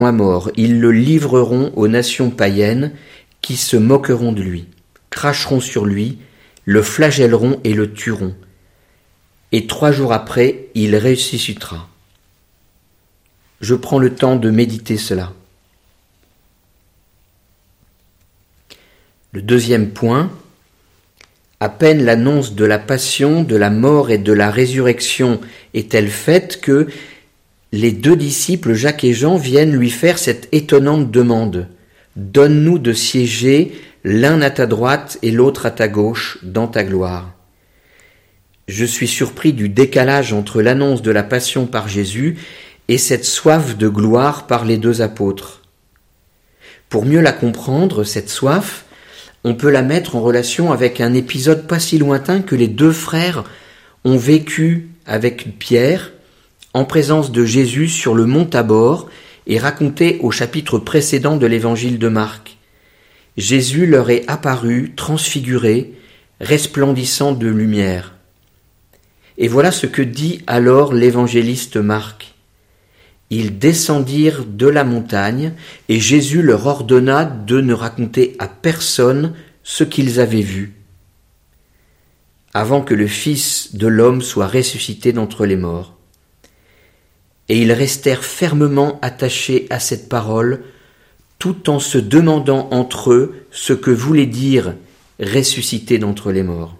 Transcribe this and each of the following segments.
à mort, ils le livreront aux nations païennes qui se moqueront de lui, cracheront sur lui, le flagelleront et le tueront. Et 3 jours après, il ressuscitera. Je prends le temps de méditer cela. Le deuxième point, à peine l'annonce de la passion, de la mort et de la résurrection est-elle faite que les 2 disciples, Jacques et Jean, viennent lui faire cette étonnante demande. « Donne-nous de siéger l'un à ta droite et l'autre à ta gauche dans ta gloire. » Je suis surpris du décalage entre l'annonce de la passion par Jésus et cette soif de gloire par les 2 apôtres. Pour mieux la comprendre, cette soif, on peut la mettre en relation avec un épisode pas si lointain que les 2 frères ont vécu avec Pierre en présence de Jésus sur le mont Tabor et raconté au chapitre précédent de l'évangile de Marc. Jésus leur est apparu transfiguré, resplendissant de lumière. Et voilà ce que dit alors l'évangéliste Marc. Ils descendirent de la montagne et Jésus leur ordonna de ne raconter à personne ce qu'ils avaient vu, avant que le Fils de l'homme soit ressuscité d'entre les morts. Et ils restèrent fermement attachés à cette parole, tout en se demandant entre eux ce que voulait dire ressuscité d'entre les morts.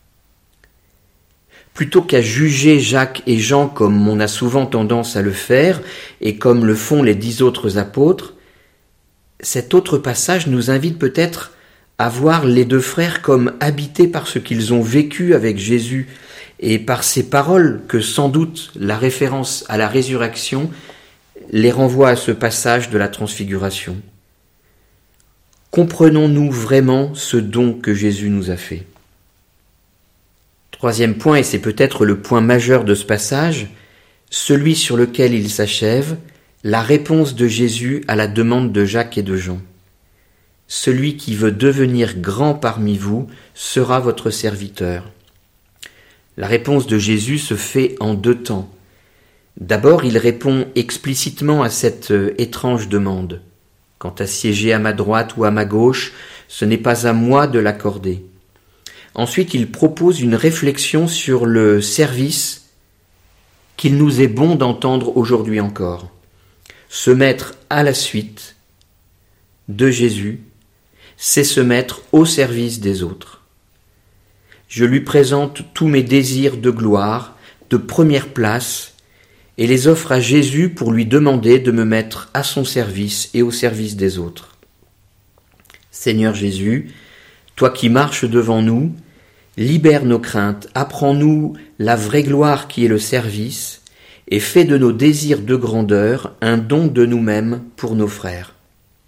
Plutôt qu'à juger Jacques et Jean comme on a souvent tendance à le faire et comme le font les 10 autres apôtres, cet autre passage nous invite peut-être à voir les 2 frères comme habités par ce qu'ils ont vécu avec Jésus et par ces paroles que sans doute la référence à la résurrection les renvoie à ce passage de la transfiguration. Comprenons-nous vraiment ce don que Jésus nous a fait ? 3e point, et c'est peut-être le point majeur de ce passage, celui sur lequel il s'achève, la réponse de Jésus à la demande de Jacques et de Jean. Celui qui veut devenir grand parmi vous sera votre serviteur. La réponse de Jésus se fait en 2 temps. D'abord, il répond explicitement à cette étrange demande. Quant à siéger à ma droite ou à ma gauche, ce n'est pas à moi de l'accorder. Ensuite, il propose une réflexion sur le service qu'il nous est bon d'entendre aujourd'hui encore. Se mettre à la suite de Jésus, c'est se mettre au service des autres. Je lui présente tous mes désirs de gloire, de première place, et les offre à Jésus pour lui demander de me mettre à son service et au service des autres. Seigneur Jésus, toi qui marches devant nous, libère nos craintes, apprends-nous la vraie gloire qui est le service, et fais de nos désirs de grandeur un don de nous-mêmes pour nos frères.